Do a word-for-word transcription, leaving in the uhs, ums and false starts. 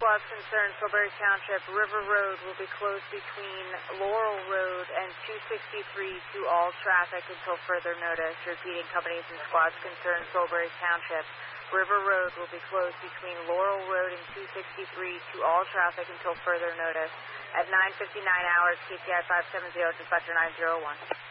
squads concerned, Silbury Township, River Road will be closed between Laurel Road and two sixty-three to all traffic until further notice. Repeating, companies and squads concerned, Silbury Township, River Road will be closed between Laurel Road and two sixty-three to all traffic until further notice. At nine fifty-nine hours, K T I five seventy, dispatcher nine zero one.